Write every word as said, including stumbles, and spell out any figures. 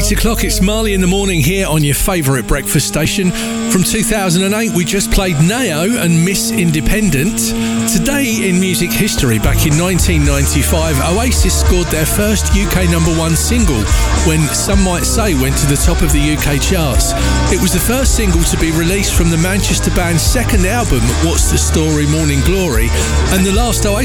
eight o'clock, it's Marley in the Morning here on your favourite breakfast station. From two thousand eight, we just played Nao and Miss Independent. Today in music history, back in nineteen ninety-five, Oasis scored their first U K number one single when Some Might Say went to the top of the U K charts. It was the first single to be released from the Manchester band's second album, What's the Story, Morning Glory, and the last Oasis